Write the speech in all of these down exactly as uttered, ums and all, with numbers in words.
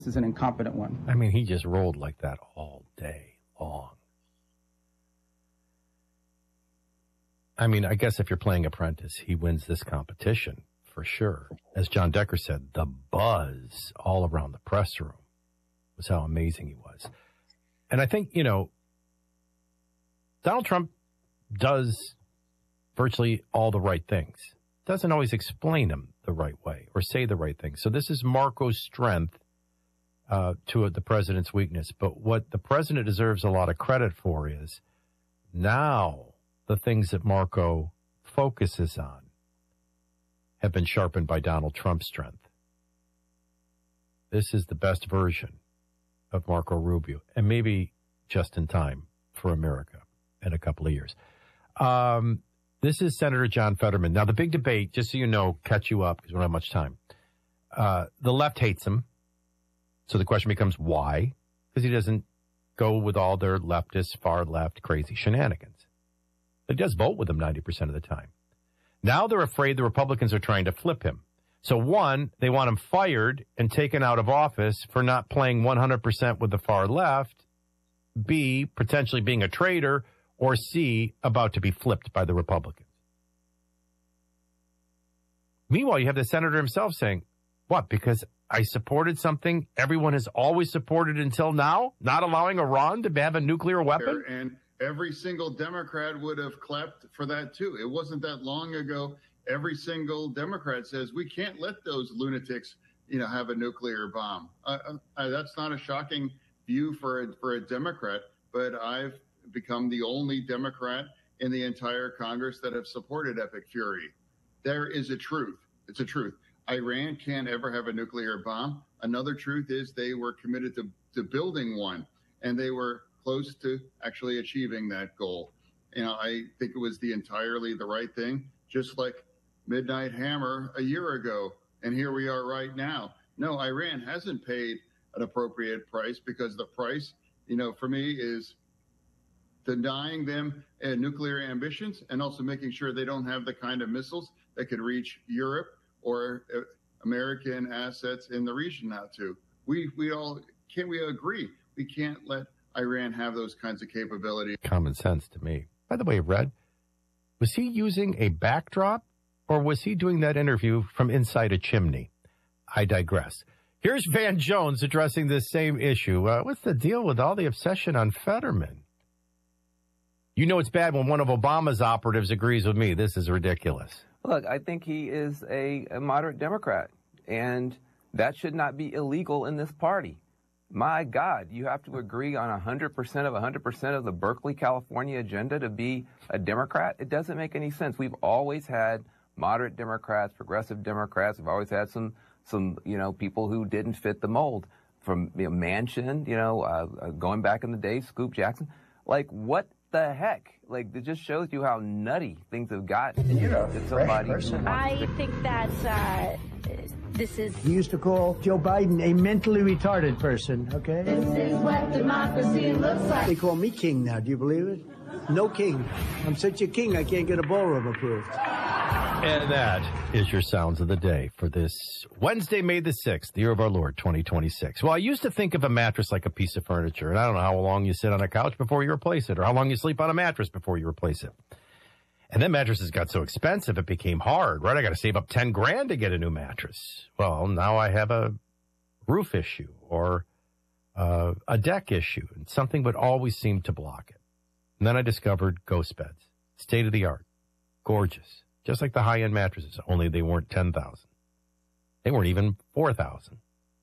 is an incompetent one. I mean, he just rolled like that all day long. I mean, I guess if you're playing Apprentice, he wins this competition for sure. As John Decker said, the buzz all around the press room was how amazing he was. And I think, you know, Donald Trump does virtually all the right things. Doesn't always explain them the right way or say the right thing. So this is Marco's strength uh, to the president's weakness. But what the president deserves a lot of credit for is now the things that Marco focuses on have been sharpened by Donald Trump's strength. This is the best version of Marco Rubio, and maybe just in time for America in a couple of years. Um, this is Senator John Fetterman. Now, the big debate, just so you know, catch you up because we don't have much time. Uh, the left hates him. So the question becomes why? Because he doesn't go with all their leftist, far left, crazy shenanigans. But he does vote with them ninety percent of the time. Now they're afraid the Republicans are trying to flip him. So one, they want him fired and taken out of office for not playing one hundred percent with the far left. B, potentially being a traitor. Or C, about to be flipped by the Republicans. Meanwhile, you have the senator himself saying, what, because I supported something everyone has always supported until now, not allowing Iran to have a nuclear weapon? And every single Democrat would have clapped for that, too. It wasn't that long ago. Every single Democrat says we can't let those lunatics, you know, have a nuclear bomb. Uh, uh, that's not a shocking view for a, for a Democrat, but I've become the only Democrat in the entire Congress that have supported Epic Fury. There is a truth. It's a truth. Iran can't ever have a nuclear bomb. Another truth is they were committed to, to building one, and they were close to actually achieving that goal. You know, I think it was the entirely the right thing, just like Midnight Hammer a year ago. And here we are right now. No, Iran hasn't paid an appropriate price because the price, you know, for me is denying them uh, nuclear ambitions and also making sure they don't have the kind of missiles that could reach Europe or uh, American assets in the region now too. We we all can we agree we can't let Iran have those kinds of capabilities. Common sense to me. By the way, Red, was he using a backdrop or was he doing that interview from inside a chimney? I digress. Here's Van Jones addressing this same issue. Uh, what's the deal with all the obsession on Fetterman? You know it's bad when one of Obama's operatives agrees with me. This is ridiculous. Look, I think he is a, a moderate Democrat, and that should not be illegal in this party. My God, you have to agree on one hundred percent of one hundred percent of the Berkeley, California agenda to be a Democrat? It doesn't make any sense. We've always had moderate Democrats, progressive Democrats. We've always had some, some you know, people who didn't fit the mold. From you know, Manchin, you know, uh, going back in the day, Scoop Jackson. Like, what the heck? Like, it just shows you how nutty things have gotten. You're a to somebody person. I think that's, uh, this is... He used to call Joe Biden a mentally retarded person, okay? This is what democracy looks like. They call me king now, do you believe it? No king. I'm such a king, I can't get a ballroom approved. And that is your sounds of the day for this Wednesday, May the sixth, the year of our Lord, twenty twenty-six. Well, I used to think of a mattress like a piece of furniture, and I don't know how long you sit on a couch before you replace it, or how long you sleep on a mattress before you replace it. And then mattresses got so expensive, it became hard, right? I got to save up ten grand to get a new mattress. Well, now I have a roof issue or uh, a deck issue, and something would always seem to block it. And then I discovered Ghost Beds, state of the art, gorgeous. Just like the high-end mattresses, only they weren't ten thousand. They weren't even four thousand.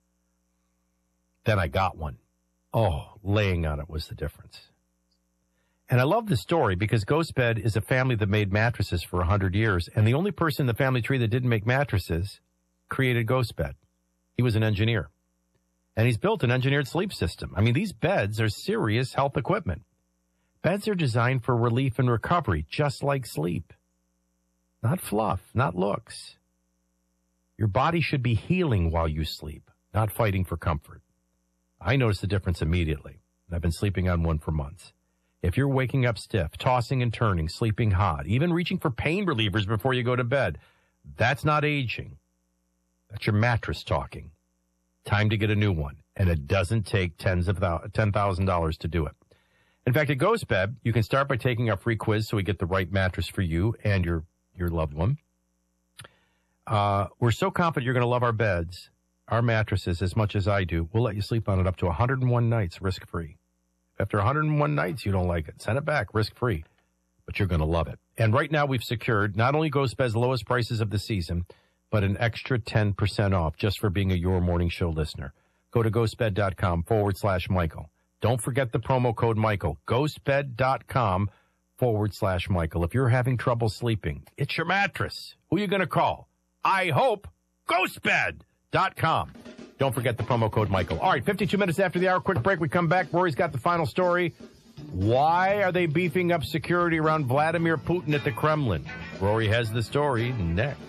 Then I got one. Oh, laying on it was the difference. And I love the story because Ghost Bed is a family that made mattresses for one hundred years, and the only person in the family tree that didn't make mattresses created Ghost Bed. He was an engineer. And he's built an engineered sleep system. I mean, these beds are serious health equipment. Beds are designed for relief and recovery, just like sleep. Not fluff, not looks. Your body should be healing while you sleep, not fighting for comfort. I noticed the difference immediately, and I've been sleeping on one for months. If you're waking up stiff, tossing and turning, sleeping hot, even reaching for pain relievers before you go to bed, that's not aging. That's your mattress talking. Time to get a new one. and it doesn't take tens of thou- ten thousand dollars to do it. In fact, at GhostBed, you can start by taking our free quiz so we get the right mattress for you and your, your loved one. Uh, we're so confident you're going to love our beds, our mattresses, as much as I do. We'll let you sleep on it up to one hundred one nights risk-free. After one hundred one nights, you don't like it, send it back risk-free, but you're going to love it. And right now, we've secured not only GhostBed's lowest prices of the season, but an extra ten percent off just for being a Your Morning Show listener. Go to ghostbed.com forward slash Michael. Don't forget the promo code Michael. Ghostbed.com forward slash Michael. If you're having trouble sleeping, it's your mattress. Who are you going to call? I hope ghostbed dot com. Don't forget the promo code Michael. All right, fifty-two minutes after the hour, quick break. We come back. Rory's got the final story. Why are they beefing up security around Vladimir Putin at the Kremlin? Rory has the story next.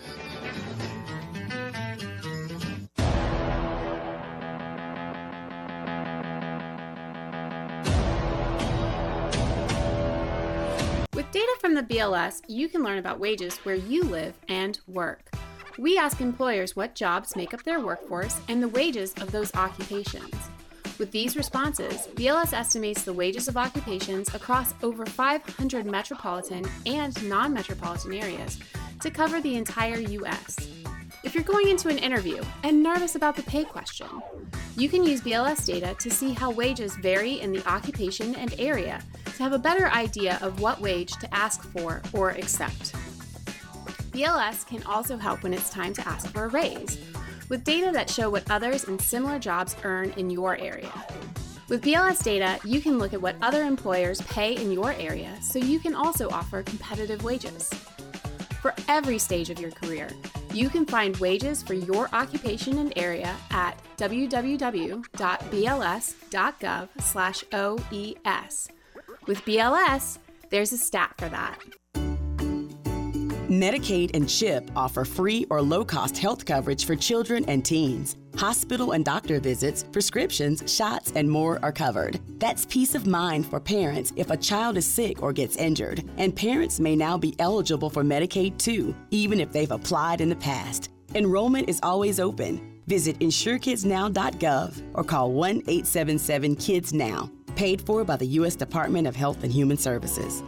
With data from the B L S, you can learn about wages where you live and work. We ask employers what jobs make up their workforce and the wages of those occupations. With these responses, B L S estimates the wages of occupations across over five hundred metropolitan and non-metropolitan areas to cover the entire U S. If you're going into an interview and nervous about the pay question, you can use B L S data to see how wages vary in the occupation and area to have a better idea of what wage to ask for or accept. B L S can also help when it's time to ask for a raise, with data that show what others in similar jobs earn in your area. With B L S data, you can look at what other employers pay in your area so you can also offer competitive wages. For every stage of your career, you can find wages for your occupation and area at w w w dot b l s dot gov slash O E S. With B L S, there's a stat for that. Medicaid and CHIP offer free or low-cost health coverage for children and teens. Hospital and doctor visits, prescriptions, shots, and more are covered. That's peace of mind for parents if a child is sick or gets injured. And parents may now be eligible for Medicaid too, even if they've applied in the past. Enrollment is always open. Visit insure kids now dot gov or call one eight seven seven kids now. Paid for by the U S Department of Health and Human Services.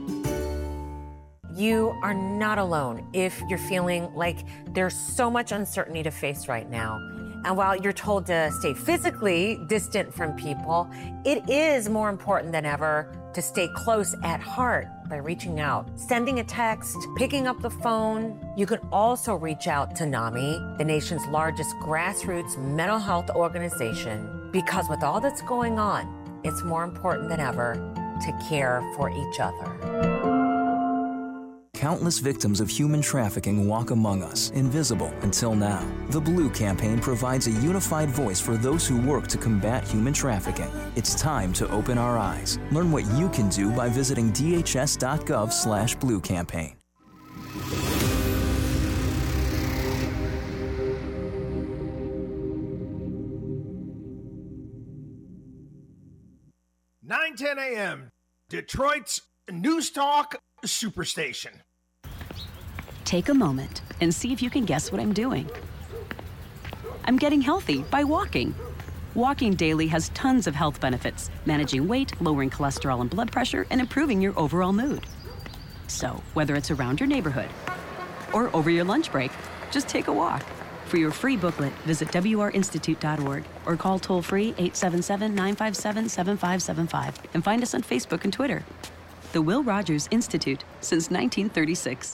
You are not alone if you're feeling like there's so much uncertainty to face right now. And while you're told to stay physically distant from people, it is more important than ever to stay close at heart by reaching out, sending a text, picking up the phone. You can also reach out to NAMI, the nation's largest grassroots mental health organization, because with all that's going on, it's more important than ever to care for each other. Countless victims of human trafficking walk among us, invisible until now. The Blue Campaign provides a unified voice for those who work to combat human trafficking. It's time to open our eyes. Learn what you can do by visiting d h s dot gov slash blue campaign. nine ten a.m. Detroit's News Talk Superstation. Take a moment and see if you can guess what I'm doing. I'm getting healthy by walking. Walking daily has tons of health benefits, managing weight, lowering cholesterol and blood pressure, and improving your overall mood. So, whether it's around your neighborhood or over your lunch break, just take a walk. For your free booklet, visit w r institute dot org or call toll-free eight seven seven, nine five seven, seven five seven five and find us on Facebook and Twitter. The Will Rogers Institute, since nineteen thirty-six.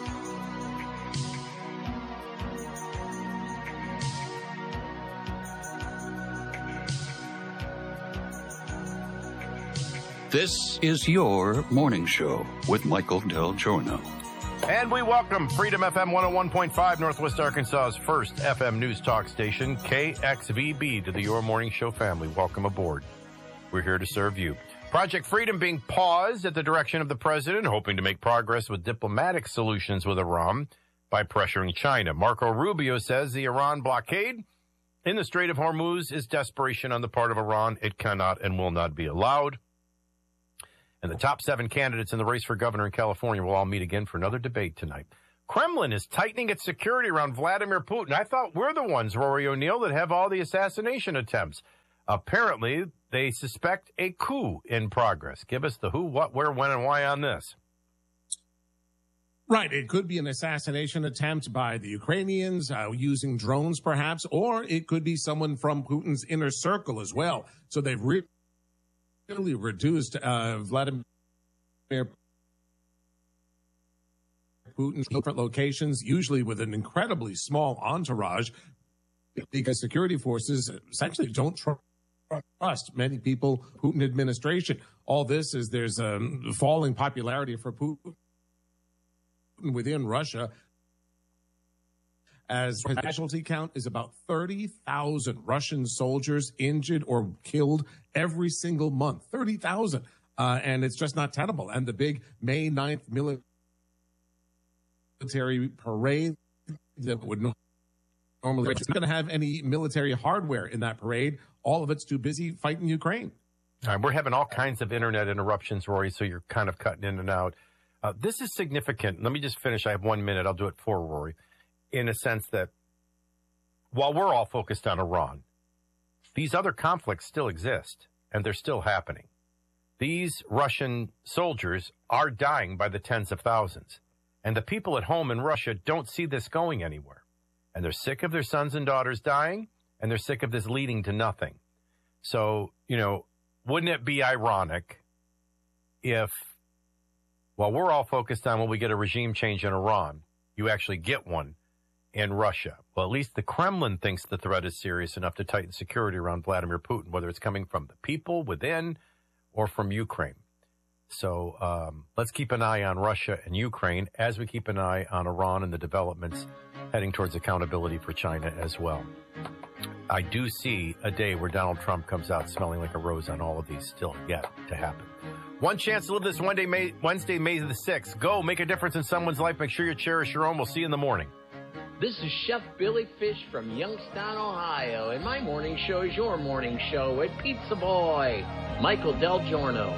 This is your morning show with Michael Del Giorno. And we welcome Freedom F M one oh one point five, Northwest Arkansas's first F M news talk station, K X V B, to the Your Morning Show family. Welcome aboard. We're here to serve you. Project Freedom being paused at the direction of the president, hoping to make progress with diplomatic solutions with Iran by pressuring China. Marco Rubio says the Iran blockade in the Strait of Hormuz is desperation on the part of Iran. It cannot and will not be allowed. And the top seven candidates in the race for governor in California will all meet again for another debate tonight. Kremlin is tightening its security around Vladimir Putin. I thought we're the ones, Rory O'Neill, that have all the assassination attempts. Apparently, they suspect a coup in progress. Give us the who, what, where, when, and why on this. Right. It could be an assassination attempt by the Ukrainians uh, using drones, perhaps, or it could be someone from Putin's inner circle as well. So they've re- really reduced uh, Vladimir Putin's different locations, usually with an incredibly small entourage, because security forces essentially don't trust many people, Putin administration. All this is there's a falling popularity for Putin within Russia, as his casualty count is about thirty thousand Russian soldiers injured or killed every single month. thirty thousand. Uh, and it's just not tenable. And the big May ninth military parade that would normally, it's not going to have any military hardware in that parade. All of it's too busy fighting Ukraine. All right, we're having all kinds of internet interruptions, Rory, so you're kind of cutting in and out. Uh, this is significant. Let me just finish. I have one minute. I'll do it for Rory. In a sense that while we're all focused on Iran, these other conflicts still exist, and they're still happening. These Russian soldiers are dying by the tens of thousands, and the people at home in Russia don't see this going anywhere. And they're sick of their sons and daughters dying, and they're sick of this leading to nothing. So, you know, wouldn't it be ironic if, while we're all focused on when we get a regime change in Iran, you actually get one in Russia? Well, at least the Kremlin thinks the threat is serious enough to tighten security around Vladimir Putin, whether it's coming from the people within or from Ukraine. So um, let's keep an eye on Russia and Ukraine as we keep an eye on Iran and the developments heading towards accountability for China as well. I do see a day where Donald Trump comes out smelling like a rose on all of these, still yet to happen. One chance to live this Wednesday, May, Wednesday, May the sixth. Go make a difference in someone's life. Make sure you cherish your own. We'll see you in the morning. This is Chef Billy Fish from Youngstown, Ohio, and my morning show is your morning show with Pizza Boy, Michael Del Giorno.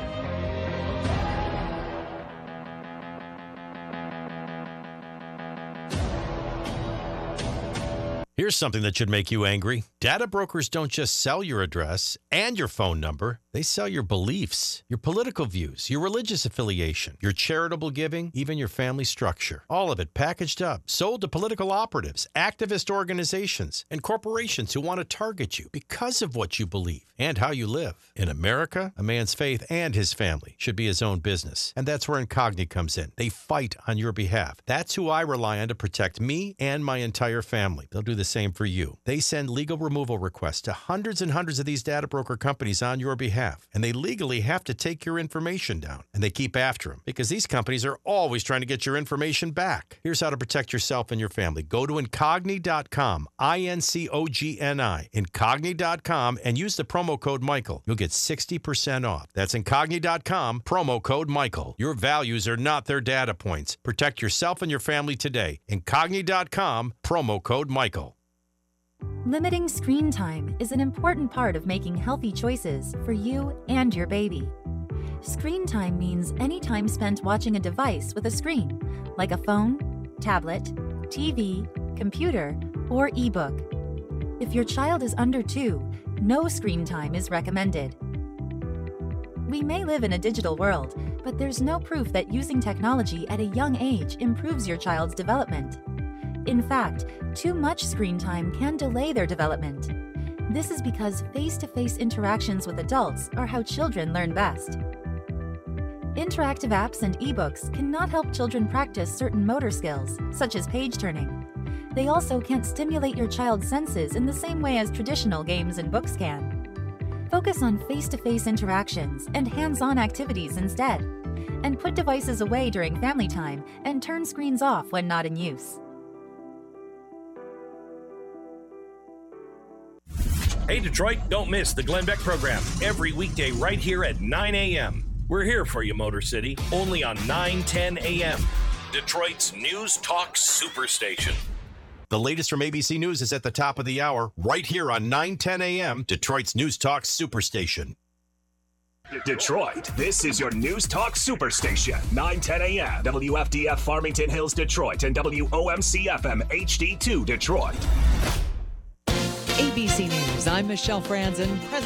Here's something that should make you angry. Data brokers don't just sell your address and your phone number. They sell your beliefs, your political views, your religious affiliation, your charitable giving, even your family structure. All of it packaged up, sold to political operatives, activist organizations, and corporations who want to target you because of what you believe and how you live. In America, a man's faith and his family should be his own business. And that's where Incogni comes in. They fight on your behalf. That's who I rely on to protect me and my entire family. They'll do the same for you. They send legal removal requests to hundreds and hundreds of these data broker companies on your behalf, and they legally have to take your information down, and they keep after them because these companies are always trying to get your information back. Here's how to protect yourself and your family. Go to Incogni dot com, I N C O G N I, Incogni dot com, and use the promo code Michael. You'll get sixty percent off. That's Incogni dot com, promo code Michael. Your values are not their data points. Protect yourself and your family today. Incogni dot com, promo code Michael. Limiting screen time is an important part of making healthy choices for you and your baby. Screen time means any time spent watching a device with a screen, like a phone, tablet, T V, computer, or ebook. If your child is under two, no screen time is recommended. We may live in a digital world, but there's no proof that using technology at a young age improves your child's development. In fact, too much screen time can delay their development. This is because face-to-face interactions with adults are how children learn best. Interactive apps and ebooks cannot help children practice certain motor skills, such as page turning. They also can't stimulate your child's senses in the same way as traditional games and books can. Focus on face-to-face interactions and hands-on activities instead, and put devices away during family time and turn screens off when not in use. Hey, Detroit, don't miss the Glenn Beck program every weekday right here at nine a.m. We're here for you, Motor City, only on nine ten a.m. Detroit's News Talk Superstation. The latest from A B C News is at the top of the hour, right here on nine ten a.m., Detroit's News Talk Superstation. Detroit, this is your News Talk Superstation. nine ten a.m. W F D F Farmington Hills, Detroit, and W O M C F M H D two Detroit. A B C News, I'm Michelle Franzen.